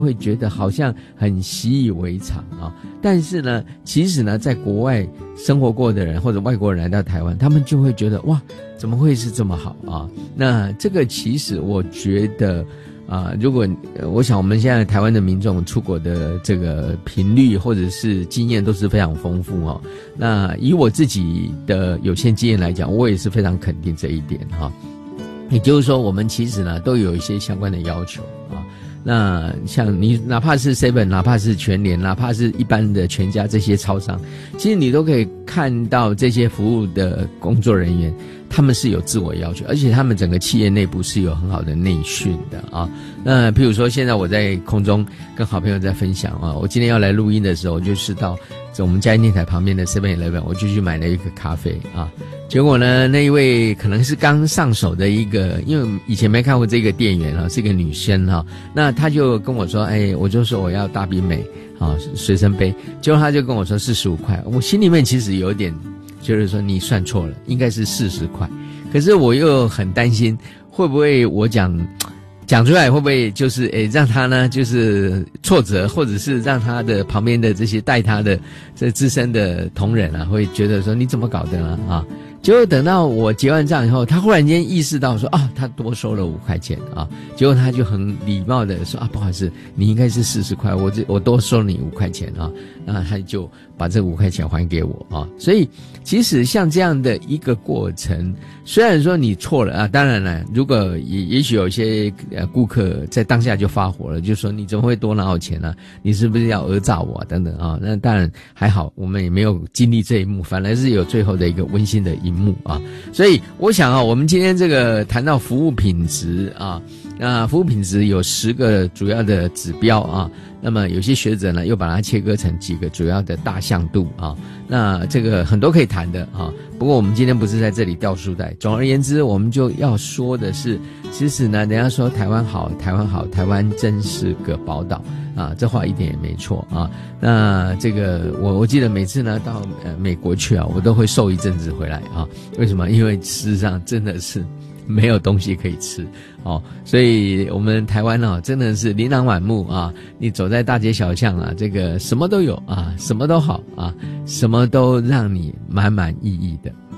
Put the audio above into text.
会觉得好像很习以为常啊。但是呢，其实呢，在国外生活过的人或者外国人来到台湾，他们就会觉得哇，怎么会是这么好啊？那这个其实我觉得如果我想我们现在台湾的民众出国的这个频率或者是经验都是非常丰富哦。那以我自己的有限经验来讲，我也是非常肯定这一点哈。也就是说，我们其实呢都有一些相关的要求啊。那像你哪怕是 Seven， 哪怕是全联，哪怕是一般的全家这些超商，其实你都可以看到这些服务的工作人员，他们是有自我要求，而且他们整个企业内部是有很好的内训的啊。那譬如说现在我在空中跟好朋友在分享啊，我今天要来录音的时候，我就是到我们嘉义电台旁边的 7-Eleven， 我就去买了一个咖啡啊。结果呢，那一位可能是刚上手的一个，因为以前没看过这个店员啊，是一个女生哈，那她就跟我说，我就说我要大冰美啊，随身杯，结果她就跟我说45块，我心里面其实有点就是说你算错了，应该是40块，可是我又很担心会不会我讲出来会不会就是让他呢就是挫折，或者是让他的旁边的这些带他的这资深的同仁啊会觉得说你怎么搞的呢啊？结果等到我结完账以后，他忽然间意识到说他多收了5块钱啊，结果他就很礼貌的说不好意思，你应该是40块，我多收你5块钱啊，那他就把这5块钱还给我啊。所以其实像这样的一个过程，虽然说你错了啊，当然了，如果也许有一些顾客在当下就发火了，就说你怎么会多拿我钱呢？你是不是要讹诈我等等啊？那当然还好，我们也没有经历这一幕，反而是有最后的一个温馨的一幕啊。所以我想我们今天这个谈到服务品质啊，那服务品质有10个主要的指标啊。那么有些学者呢又把它切割成几个主要的大向度啊，那这个很多可以谈的啊，不过我们今天不是在这里掉书袋。总而言之，我们就要说的是，其实呢，人家说台湾好，台湾好，台湾真是个宝岛啊，这话一点也没错啊。那这个我记得每次呢到美国去啊，我都会瘦一阵子回来啊。为什么？因为事实上真的是没有东西可以吃所以我们台湾真的是琳琅满目啊，你走在大街小巷啊，这个什么都有啊，什么都好啊，什么都让你满满意意的。